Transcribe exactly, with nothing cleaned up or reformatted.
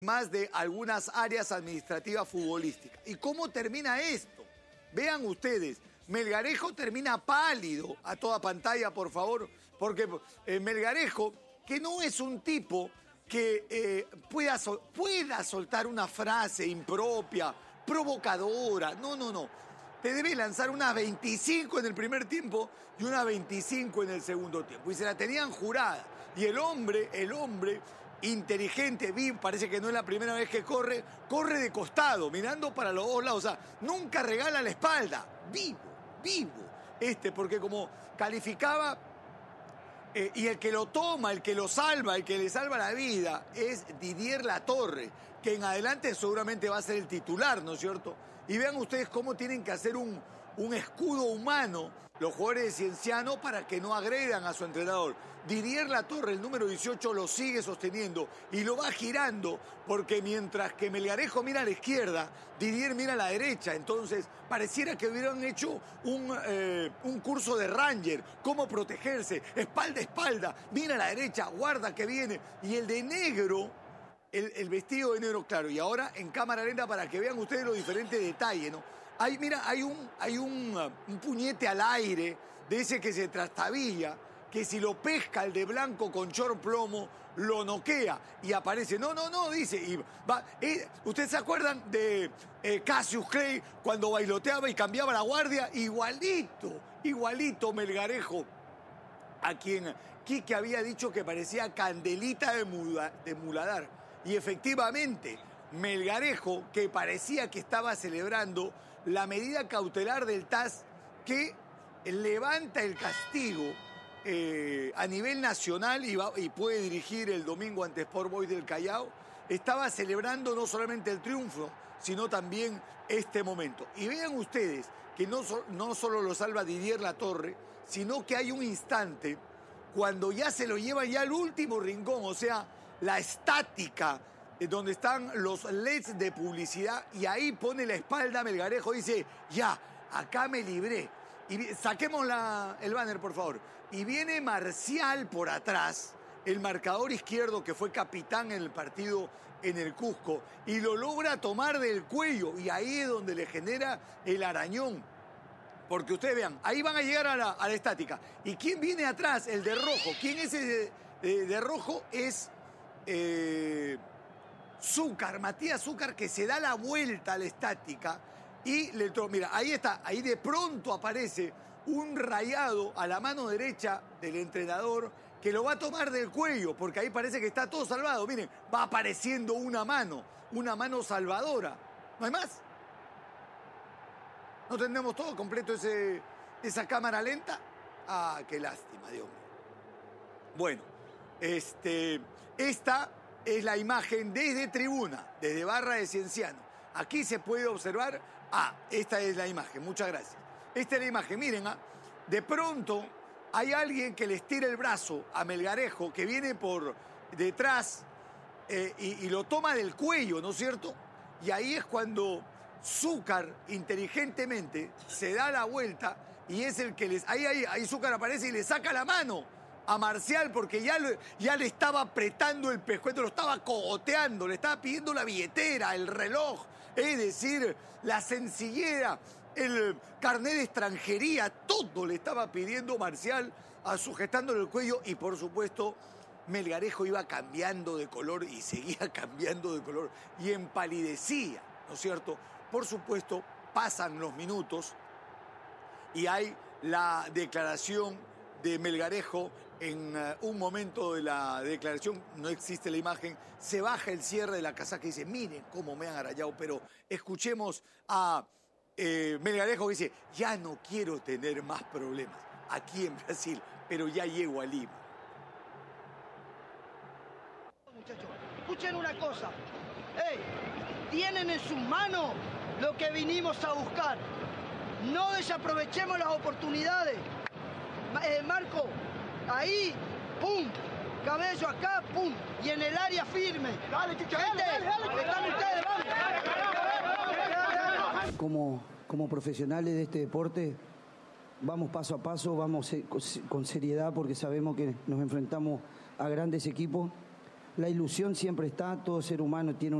más de algunas áreas administrativas futbolísticas. ¿Y cómo termina esto? Vean ustedes, Melgarejo termina pálido, a toda pantalla, por favor, porque eh, Melgarejo, que no es un tipo que eh, pueda, sol pueda soltar una frase impropia, provocadora, no, no, no. Te debe lanzar unas veinticinco en el primer tiempo y unas veinticinco en el segundo tiempo. Y se la tenían jurada. Y el hombre, el hombre... inteligente, vivo, parece que no es la primera vez que corre, corre de costado, mirando para los dos lados, o sea, nunca regala la espalda, vivo, vivo, este, porque como calificaba, eh, y el que lo toma, el que lo salva, el que le salva la vida, es Didier Latorre, que en adelante seguramente va a ser el titular, ¿no es cierto? Y vean ustedes cómo tienen que hacer un, un escudo humano los jugadores de Cienciano para que no agredan a su entrenador. Didier Latorre, el número dieciocho, lo sigue sosteniendo y lo va girando porque mientras que Melgarejo mira a la izquierda, Didier mira a la derecha. Entonces pareciera que hubieran hecho un, eh, un curso de Ranger, cómo protegerse, espalda a espalda, mira a la derecha, guarda que viene. Y el de negro, el, el vestido de negro claro. Y ahora en cámara lenta para que vean ustedes los diferentes detalles, ¿no? Hay, mira, hay, un, hay un, un puñete al aire de ese que se trastabilla, que si lo pesca el de blanco con short plomo, lo noquea y aparece. No, no, no, dice. Y va, eh, ¿ustedes se acuerdan de eh, Cassius Clay cuando bailoteaba y cambiaba la guardia? Igualito, igualito Melgarejo, a quien Quique había dicho que parecía candelita de, muda, de muladar. Y efectivamente, Melgarejo, que parecía que estaba celebrando la medida cautelar del T A S que levanta el castigo eh, a nivel nacional y, va, y puede dirigir el domingo ante Sport Boys del Callao, estaba celebrando no solamente el triunfo, sino también este momento. Y vean ustedes que no, so, no solo lo salva Didier Latorre, sino que hay un instante cuando ya se lo lleva ya al último rincón, o sea, la estática, donde están los L E Ds de publicidad, y ahí pone la espalda Melgarejo, dice, ya, acá me libré. Y saquemos la, el banner, por favor. Y viene Marcial por atrás, el marcador izquierdo que fue capitán en el partido en el Cusco, y lo logra tomar del cuello, y ahí es donde le genera el arañón. Porque ustedes vean, ahí van a llegar a la, a la estática. ¿Y quién viene atrás? El de rojo. ¿Quién es el de, de, de rojo? Es... Eh, Zúcar, Matías Zúcar, que se da la vuelta a la estática y le toma. Mira, ahí está, ahí de pronto aparece un rayado a la mano derecha del entrenador que lo va a tomar del cuello, porque ahí parece que está todo salvado. Miren, va apareciendo una mano, una mano salvadora. ¿No hay más? ¿No tenemos todo completo ese, esa cámara lenta? Ah, qué lástima, Dios mío. Bueno, este, esta es la imagen desde tribuna, desde barra de Cienciano. Aquí se puede observar, ah, esta es la imagen, muchas gracias. Esta es la imagen, miren, ah, de pronto hay alguien que le estira el brazo a Melgarejo, que viene por detrás eh, y, y lo toma del cuello, ¿no es cierto? Y ahí es cuando Zúcar inteligentemente se da la vuelta y es el que les... Ahí, ahí, ahí Zúcar aparece y le saca la mano a Marcial porque ya, lo, ya le estaba apretando el pescuezo, lo estaba cogoteando, le estaba pidiendo la billetera, el reloj, es decir, la sencillera, el carnet de extranjería, todo le estaba pidiendo Marcial, a sujetándole el cuello y por supuesto Melgarejo iba cambiando de color y seguía cambiando de color y empalidecía, ¿no es cierto? Por supuesto, pasan los minutos y hay la declaración de Melgarejo. En uh, un momento de la declaración, no existe la imagen, se baja el cierre de la casaca y dice, miren cómo me han arañado, pero escuchemos a eh, Melgarejo que dice, ya no quiero tener más problemas aquí en Brasil, pero ya llego a Lima. Muchachos, escuchen una cosa, hey, tienen en sus manos lo que vinimos a buscar, no desaprovechemos las oportunidades. Eh, Marco, ahí, pum, Cabello acá, pum, y en el área firme. Dale, Chicho, dale, dale, dale, están ustedes, vamos. Como, como profesionales de este deporte, vamos paso a paso, vamos con seriedad porque sabemos que nos enfrentamos a grandes equipos. La ilusión siempre está, todo ser humano tiene